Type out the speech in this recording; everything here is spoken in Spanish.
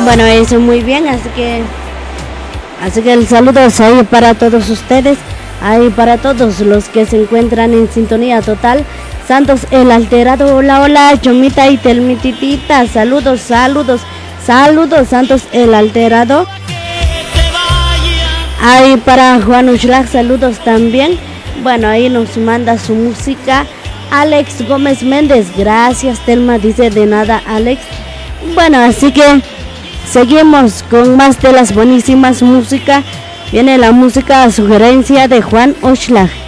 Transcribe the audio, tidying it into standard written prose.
Bueno, eso muy bien, así que el saludo es ahí para todos ustedes, ahí para todos los que se encuentran en sintonía total. Santos el Alterado, hola, hola, Chomita y Telmititita, saludos, saludos, saludos, Santos el Alterado. Ahí para Juan Ushlag, saludos también. Bueno, ahí nos manda su música Alex Gómez Méndez, gracias Telma, dice de nada Alex. Bueno, así que seguimos con más de las buenísimas músicas. Viene la música a sugerencia de Juan Ushlag.